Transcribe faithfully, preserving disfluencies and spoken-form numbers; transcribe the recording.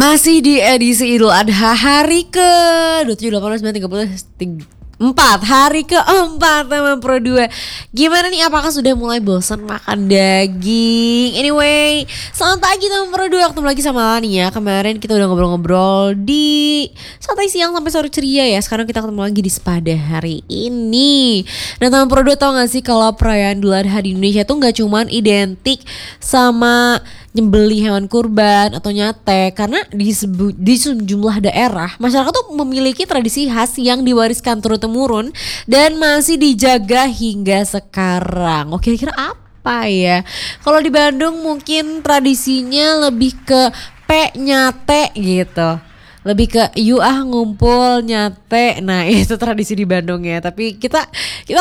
Masih di edisi Idul Adha hari ke dua puluh tujuh, delapan belas, sembilan belas, tiga puluh, empat hari keempat teman Pro dua. Gimana nih, apakah sudah mulai bosan makan daging? Anyway, selamat pagi teman Pro dua, ketemu lagi sama Lani ya. Kemarin kita udah ngobrol-ngobrol di santai siang sampai sore ceria ya. Sekarang kita ketemu lagi di Spada hari ini. Nah teman Pro dua, tau gak sih kalau perayaan Idul Adha di Indonesia tuh gak cuman identik sama nyembeli hewan kurban atau nyate, karena di, sebu- di sejumlah daerah masyarakat tuh memiliki tradisi khas yang diwariskan turun-temurun dan masih dijaga hingga sekarang. Oke, kira-kira apa ya? Kalau di Bandung mungkin tradisinya lebih ke pe nyate gitu, lebih ke yuk ah ngumpul nyate. Nah itu tradisi di Bandung ya. Tapi kita kita